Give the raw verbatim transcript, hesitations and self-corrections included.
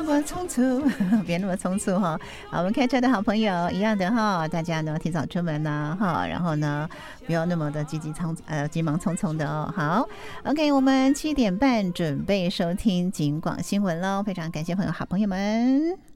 那么匆促，别那么匆促哈。好，我们开车的好朋友一样的哈，大家呢提早出门呢哈，然后呢不要那么的急急匆呃急忙匆匆的哦。好 ，OK， 我们七点半准备收听警广新闻喽，非常感谢朋友好朋友们。